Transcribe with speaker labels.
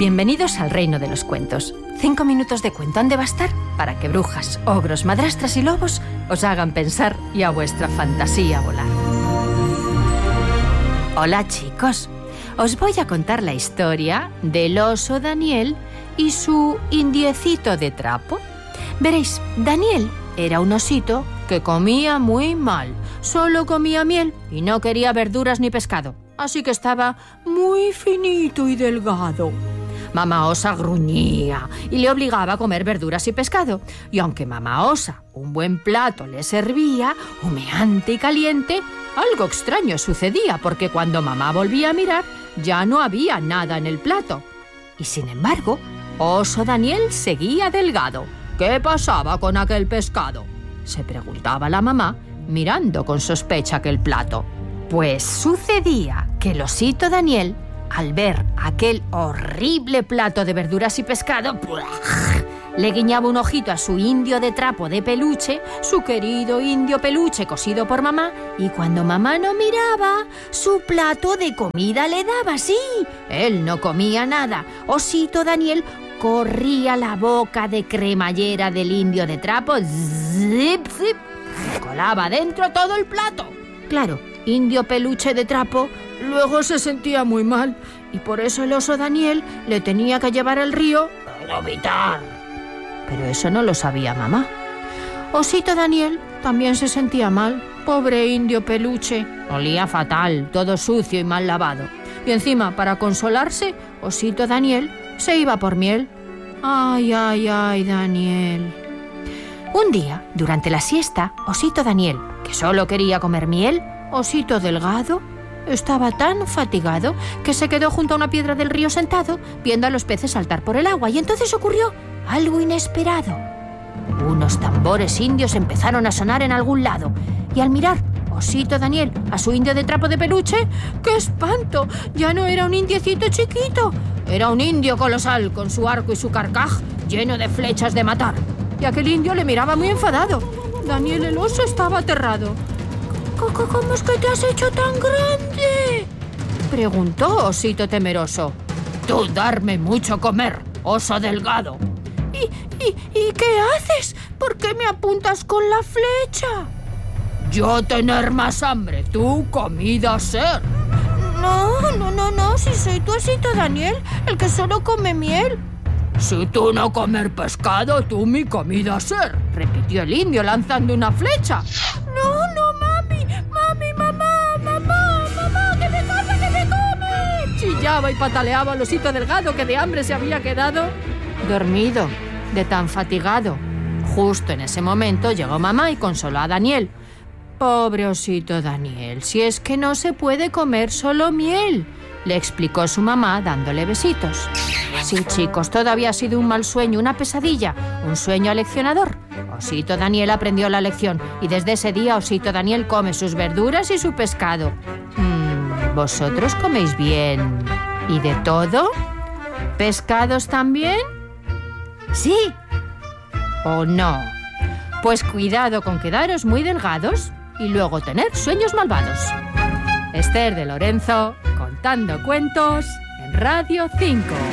Speaker 1: Bienvenidos al reino de los cuentos. 5 minutos de cuento han de bastar para que brujas, ogros, madrastras y lobos os hagan pensar y a vuestra fantasía volar. Hola chicos, os voy a contar la historia del oso Daniel y su indiecito de trapo. Veréis, Daniel era un osito que comía muy mal, solo comía miel y no quería verduras ni pescado, así que estaba muy finito y delgado. Mamá osa gruñía y le obligaba a comer verduras y pescado. Y aunque mamá osa un buen plato le servía, humeante y caliente, algo extraño sucedía porque cuando mamá volvía a mirar ya no había nada en el plato. Y sin embargo, oso Daniel seguía delgado. ¿Qué pasaba con aquel pescado?, se preguntaba la mamá mirando con sospecha aquel plato. Pues sucedía que el osito Daniel, al ver aquel horrible plato de verduras y pescado, le guiñaba un ojito a su indio de trapo de peluche, su querido indio peluche cosido por mamá, y cuando mamá no miraba, su plato de comida le daba, sí. Él no comía nada. Osito Daniel corría la boca de cremallera del indio de trapo, zip, zip, colaba dentro todo el plato. Claro, indio peluche de trapo luego se sentía muy mal y por eso el oso Daniel le tenía que llevar al río a vomitar. Pero eso no lo sabía mamá. Osito Daniel también se sentía mal. Pobre indio peluche. Olía fatal, todo sucio y mal lavado. Y encima, para consolarse, osito Daniel se iba por miel. Ay, ay, ay, Daniel. Un día, durante la siesta, osito Daniel, que solo quería comer miel, osito delgado, estaba tan fatigado que se quedó junto a una piedra del río sentado viendo a los peces saltar por el agua, y entonces ocurrió algo inesperado. Unos tambores indios empezaron a sonar en algún lado y al mirar osito Daniel a su indio de trapo de peluche, ¡qué espanto! Ya no era un indiecito chiquito, era un indio colosal con su arco y su carcaj lleno de flechas de matar. Y aquel indio le miraba muy enfadado. Daniel el oso estaba aterrado. ¿Cómo es que te has hecho tan grande?, preguntó osito temeroso. Tú darme mucho comer, oso delgado. ¿Y qué haces? ¿Por qué me apuntas con la flecha? Yo tener más hambre, tú comida ser. No, si soy tu osito Daniel, el que solo come miel. Si tú no comer pescado, tú mi comida ser, repitió el indio lanzando una flecha. No, mami, mamá, que me come. Chillaba y pataleaba el osito delgado que de hambre se había quedado dormido, de tan fatigado. Justo en ese momento llegó mamá y consoló a Daniel. Pobre osito Daniel, si es que no se puede comer solo miel, le explicó su mamá dándole besitos. Sí, chicos, todo había sido un mal sueño, una pesadilla, un sueño aleccionador. Osito Daniel aprendió la lección y desde ese día osito Daniel come sus verduras y su pescado. ¿Vosotros coméis bien y de todo? ¿Pescados también? ¿Sí o no? Pues cuidado con quedaros muy delgados y luego tener sueños malvados. Esther de Lorenzo, contando cuentos en Radio 5.